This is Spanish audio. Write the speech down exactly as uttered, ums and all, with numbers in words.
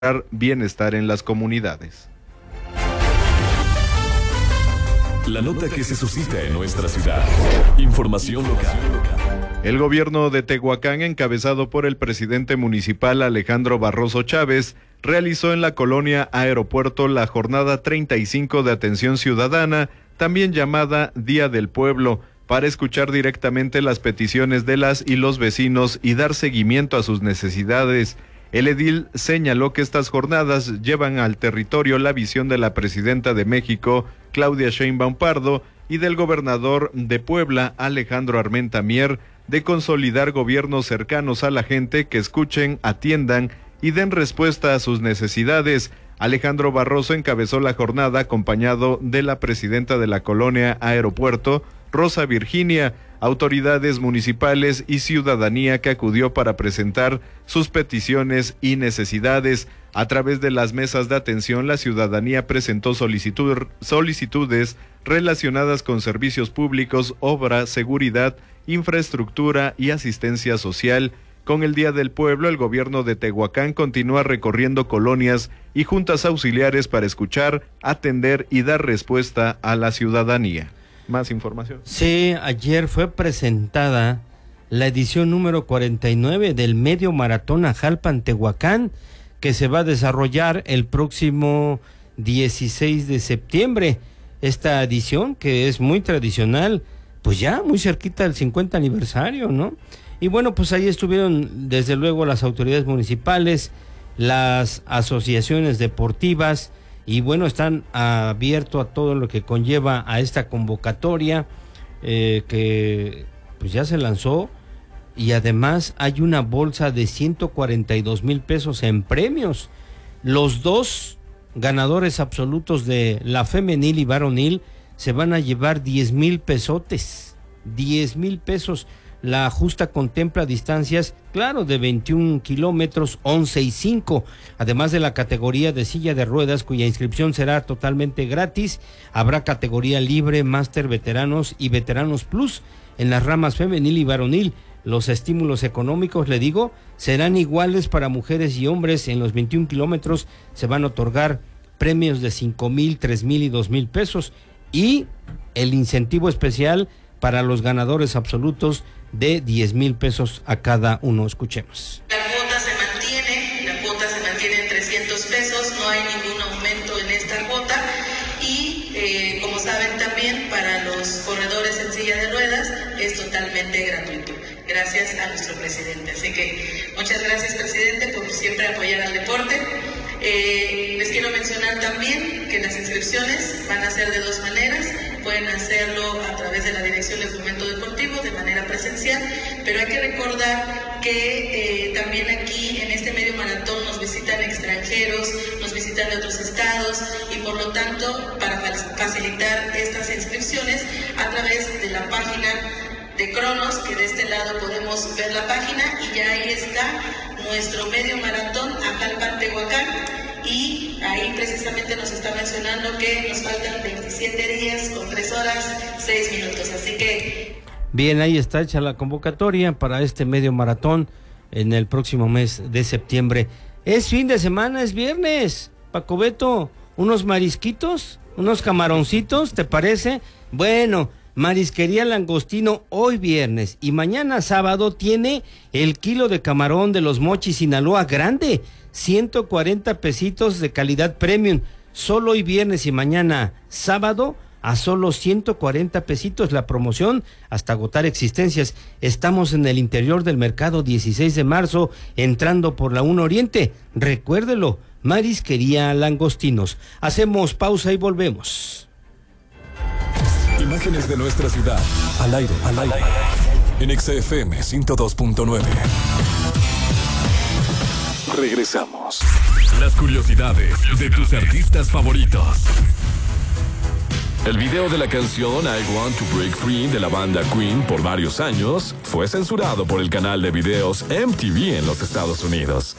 bienestar en las comunidades. La nota que se suscita en nuestra ciudad. Información local. El gobierno de Tehuacán, encabezado por el presidente municipal Alejandro Barroso Chávez, realizó en la colonia Aeropuerto la jornada treinta y cinco de atención ciudadana, también llamada Día del Pueblo, para escuchar directamente las peticiones de las y los vecinos y dar seguimiento a sus necesidades. El edil señaló que estas jornadas llevan al territorio la visión de la presidenta de México, Claudia Sheinbaum Pardo, y del gobernador de Puebla, Alejandro Armenta Mier, de consolidar gobiernos cercanos a la gente que escuchen, atiendan y den respuesta a sus necesidades. Alejandro Barroso encabezó la jornada acompañado de la presidenta de la colonia Aeropuerto, Rosa Virginia, autoridades municipales y ciudadanía que acudió para presentar sus peticiones y necesidades. A través de las mesas de atención, la ciudadanía presentó solicitud, solicitudes relacionadas con servicios públicos, obra, seguridad, infraestructura y asistencia social. Con el Día del Pueblo, el gobierno de Tehuacán continúa recorriendo colonias y juntas auxiliares para escuchar, atender y dar respuesta a la ciudadanía. Más información. Sí, ayer fue presentada la edición número cuarenta y nueve del Medio Maratón Ajalpan Tehuacán, que se va a desarrollar el próximo dieciséis de septiembre. Esta edición, que es muy tradicional, pues ya muy cerquita del cincuenta aniversario, ¿no? Y bueno, pues ahí estuvieron desde luego las autoridades municipales, las asociaciones deportivas, y bueno, están abiertos a todo lo que conlleva a esta convocatoria eh, que pues ya se lanzó, y además hay una bolsa de ciento cuarenta y dos mil pesos en premios. Los dos ganadores absolutos de la femenil y varonil se van a llevar diez mil pesotes, diez mil pesos. La justa contempla distancias, claro, de veintiún kilómetros, once y cinco, además de la categoría de silla de ruedas, cuya inscripción será totalmente gratis. Habrá categoría libre, máster, veteranos y veteranos plus. En las ramas femenil y varonil, los estímulos económicos, le digo, serán iguales para mujeres y hombres. En los veintiún kilómetros se van a otorgar premios de cinco mil, tres mil y dos mil pesos, y el incentivo especial para los ganadores absolutos de diez mil pesos a cada uno. Escuchemos. La cuota se mantiene, la cuota se mantiene en trescientos pesos, no hay ningún aumento en esta cuota, y eh, como saben también para los corredores en silla de ruedas es totalmente gratuito, gracias a nuestro presidente. Así que muchas gracias, presidente, por siempre apoyar al deporte. Eh, les quiero mencionar también que las inscripciones van a ser de dos maneras. Pueden hacerlo a través de la Dirección del Fomento Deportivo de manera presencial, pero hay que recordar que eh, también aquí en este medio maratón nos visitan extranjeros, nos visitan de otros estados, y por lo tanto para facilitar estas inscripciones a través de la página de Cronos, que de este lado podemos ver la página, y ya ahí está nuestro medio maratón Ajalpan Tehuacán, y ahí precisamente nos está mencionando que nos faltan veintisiete días con tres horas, seis minutos, así que... Bien, ahí está hecha la convocatoria para este medio maratón en el próximo mes de septiembre. Es fin de semana, es viernes, Paco Beto, unos marisquitos, unos camaroncitos, ¿te parece? Bueno, Marisquería Langostino hoy viernes y mañana sábado tiene el kilo de camarón de Los Mochis, Sinaloa, grande, ciento cuarenta pesitos de calidad premium. Solo hoy viernes y mañana sábado a solo ciento cuarenta pesitos la promoción hasta agotar existencias. Estamos en el interior del mercado dieciséis de marzo, entrando por la uno Oriente. Recuérdelo, Marisquería Langostinos. Hacemos pausa y volvemos. Imágenes de nuestra ciudad, al aire, al aire, en X F M ciento dos punto nueve. Regresamos. Las curiosidades de tus artistas favoritos. El video de la canción I Want to Break Free de la banda Queen por varios años fue censurado por el canal de videos M T V en los Estados Unidos.